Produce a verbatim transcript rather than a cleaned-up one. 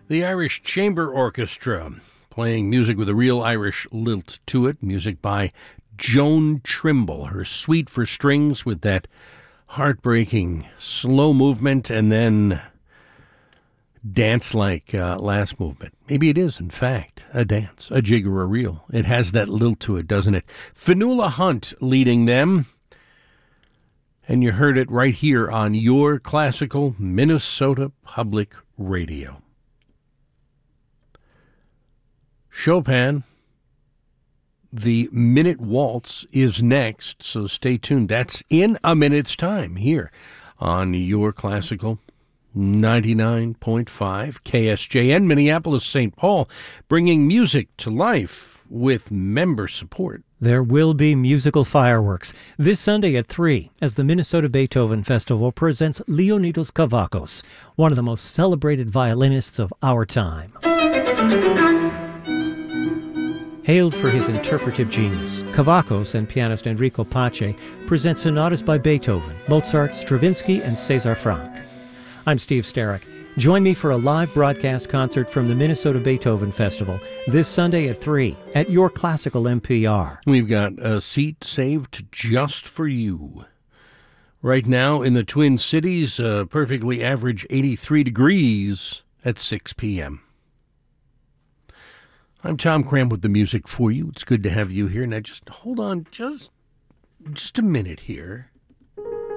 The Irish Chamber Orchestra, playing music with a real Irish lilt to it. Music by Joan Trimble, her suite for strings with that heartbreaking slow movement and then dance-like uh, last movement. Maybe it is, in fact, a dance, a jig or a reel. It has that lilt to it, doesn't it? Fionnuala Hunt leading them. And you heard it right here on your classical Minnesota Public Radio. Chopin, the Minute Waltz is next, so stay tuned. That's in a minute's time here on your classical ninety-nine point five K S J N, Minneapolis, Saint Paul, bringing music to life with member support. There will be musical fireworks this Sunday at three as the Minnesota Beethoven Festival presents Leonidas Kavakos, one of the most celebrated violinists of our time. Hailed for his interpretive genius, Kavakos and pianist Enrico Pace present sonatas by Beethoven, Mozart, Stravinsky, and César Franck. I'm Steve Starrick. Join me for a live broadcast concert from the Minnesota Beethoven Festival this Sunday at three at your classical M P R. We've got a seat saved just for you. Right now in the Twin Cities, uh, perfectly average eighty-three degrees at six p.m. I'm Tom Cram with the music for you. It's good to have you here. Now just hold on just, just a minute here.